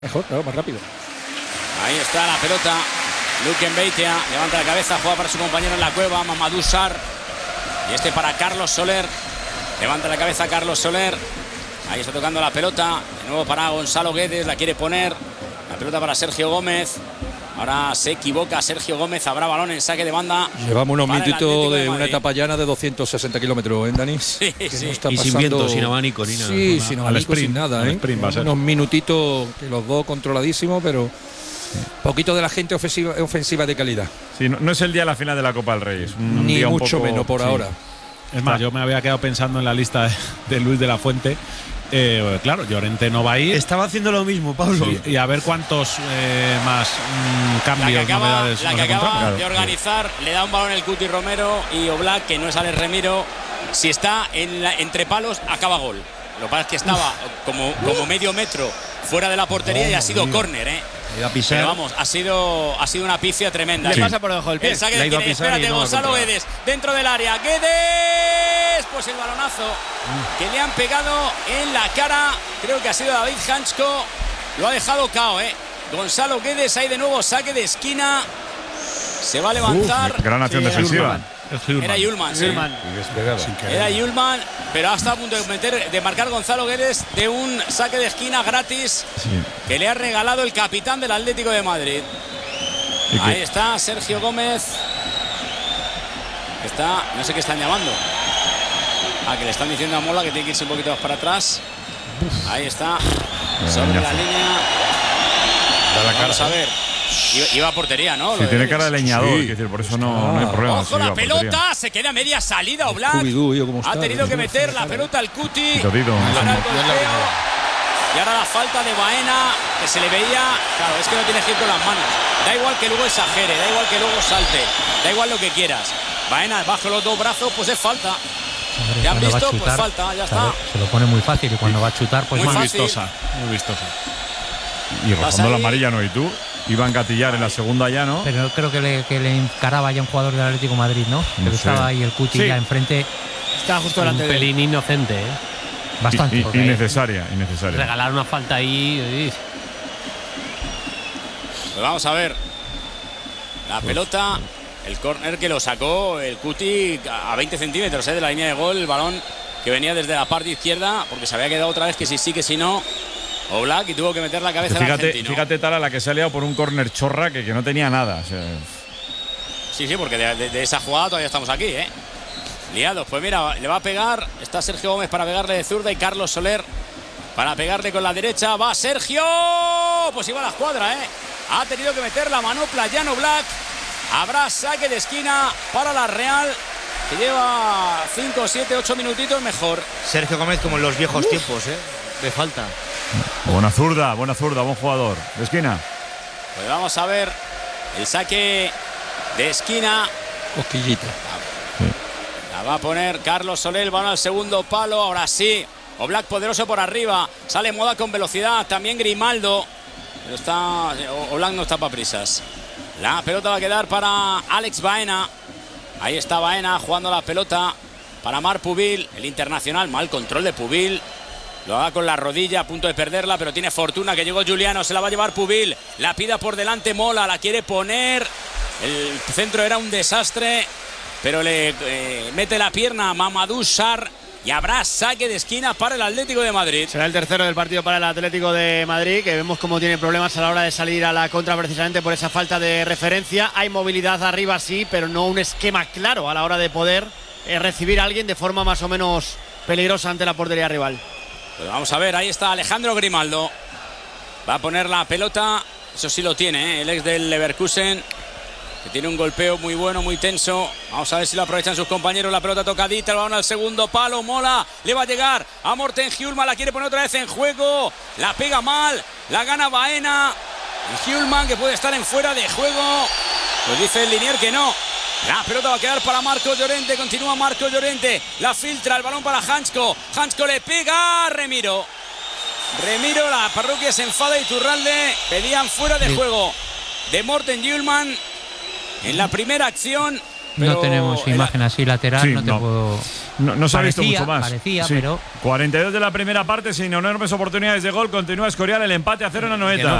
Mejor, claro, más rápido. Ahí está la pelota. Luke Mbeitia levanta la cabeza, juega para su compañero en la cueva, Mamadou Sarr. Y este para Carlos Soler. Levanta la cabeza Carlos Soler. Ahí está tocando la pelota. De nuevo para Gonzalo Guedes, la quiere poner. La pelota para Sergio Gómez. Ahora se equivoca Sergio Gómez. Habrá balón en saque de banda. Llevamos unos minutitos de una etapa llana de 260 kilómetros, ¿eh, Dani? Sí, sí. No está y sin viento, sin abanico, ni nada. Sí, sin abanico, sin nada, ¿eh? Unos minutitos que los dos controladísimos, pero poquito de la gente ofensiva de calidad. Sí, no es el día de la final de la Copa del Rey. Ni mucho menos por ahora. Es más, yo me había quedado pensando en la lista de Luis de la Fuente. Claro, Llorente no va a ir. Estaba haciendo lo mismo, Pablo. Sí, y a ver cuántos más cambios, novedades. La que acaba de organizar, le da un balón el Cuti Romero y Oblak, que no es Alex Remiro. Si está entre palos, acaba gol. Lo que pasa es que estaba como medio metro fuera de la portería y ha sido córner, ¿eh? Pero vamos, ha sido una pifia tremenda. Le pasa por debajo del pie. El saque de Guedes, espérate, Gonzalo Guedes, dentro del área. Guedes, pues el balonazo que le han pegado en la cara. Creo que ha sido David Hansko. Lo ha dejado cao, Gonzalo Guedes, ahí de nuevo saque de esquina. Se va a levantar. Gran acción defensiva. Era Yulman, sí. Era Yulman, pero ha estado a punto de marcar Gonzalo Guedes de un saque de esquina gratis que le ha regalado el capitán del Atlético de Madrid. Ahí está Sergio Gómez. No sé qué están llamando. Que le están diciendo a Mola que tiene que irse un poquito más para atrás. Ahí está. Sobre la línea. Vamos a ver. Iba a portería, ¿no? Sí, tiene cara de leñador, sí. Decir, por eso no hay problema. Ojo, la pelota, se queda a media salida Oblak. Ha tenido que meter la pelota al Cuti. Y ahora la falta de Baena, que se le veía. Claro, es que no tiene que ir con las manos. Da igual que luego exagere, da igual que luego salte, da igual lo que quieras. Baena bajo los dos brazos, pues es falta. ¿Ya han visto? Chutar, pues falta, ya está. Se lo pone muy fácil y cuando va a chutar, pues muy vistosa. Muy vistosa. Y rozando la amarilla, ¿no? ¿Y tú? Iba a engatillar en la segunda ya, ¿no? Pero creo que le encaraba ya un jugador del Atlético de Madrid, ¿no? Pero estaba ahí el Cuti ya enfrente. Estaba justo delante de él. Un pelín inocente, Bastante. Innecesaria. Regalar una falta ahí. Pues vamos a ver. La pelota, el córner que lo sacó el Cuti a 20 centímetros de la línea de gol. El balón que venía desde la parte izquierda, porque se había quedado otra vez que sí, que si no. Oblak, y tuvo que meter la cabeza al argentino. Fíjate Tala, la que se ha liado por un córner chorra que no tenía nada. O sea. Sí, porque de esa jugada todavía estamos aquí, liados. Pues mira, le va a pegar. Está Sergio Gómez para pegarle de zurda y Carlos Soler para pegarle con la derecha. Va Sergio. Pues iba a la escuadra, Ha tenido que meter la manopla Jan Oblak. Habrá saque de esquina para la Real, que lleva 5, 7, 8 minutitos mejor. Sergio Gómez como en los viejos tiempos, de falta. Buena zurda, buen jugador. De esquina. Pues vamos a ver el saque de esquina. Cosquillita. La va a poner Carlos Soler, van al segundo palo. Ahora sí, Oblak poderoso por arriba. Sale Moda con velocidad, también Grimaldo. Pero Oblak no está para prisas. La pelota va a quedar para Alex Baena. Ahí está Baena jugando la pelota para Marc Pubil, el internacional. Mal control de Pubil. Lo haga con la rodilla, a punto de perderla, pero tiene fortuna que llegó Juliano. Se la va a llevar Pubil. La pida por delante Mola, la quiere poner. El centro era un desastre, pero le mete la pierna a Mamadou Sarr. Y habrá saque de esquina para el Atlético de Madrid. Será el tercero del partido para el Atlético de Madrid, que vemos cómo tiene problemas a la hora de salir a la contra precisamente por esa falta de referencia. Hay movilidad arriba, sí, pero no un esquema claro a la hora de poder recibir a alguien de forma más o menos peligrosa ante la portería rival. Pues vamos a ver, ahí está Alejandro Grimaldo. Va a poner la pelota, eso sí lo tiene, el ex del Leverkusen, que tiene un golpeo muy bueno, muy tenso. Vamos a ver si lo aprovechan sus compañeros. La pelota tocadita, el balón al segundo palo. Mola, le va a llegar a Morten Hjulman, la quiere poner otra vez en juego. La pega mal, la gana Baena. Y Hjulman, que puede estar en fuera de juego. Pues dice el Linier que no. La pelota va a quedar para Marcos Llorente. Continúa Marcos Llorente. La filtra, el balón para Hansko. Hansko le pega a Remiro. La parroquia se enfada y Iturralde. Pedían fuera de juego de Morten Hjulman en la primera acción. pero no tenemos imagen así lateral, Sí, no te no. puedo. No se ha visto mucho más. Parecía, Sí. pero 42 de la primera parte sin enormes oportunidades de gol. Continúa Escorial, el empate a 0 en la 90.